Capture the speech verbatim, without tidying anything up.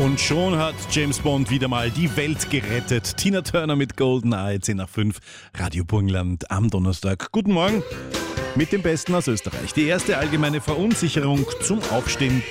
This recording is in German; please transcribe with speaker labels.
Speaker 1: Und schon hat James Bond wieder mal die Welt gerettet. Tina Turner mit GoldenEye, zehn nach fünf, Radio Burgenland am Donnerstag. Guten Morgen mit dem Besten aus Österreich. Die erste allgemeine Verunsicherung zum Aufstehen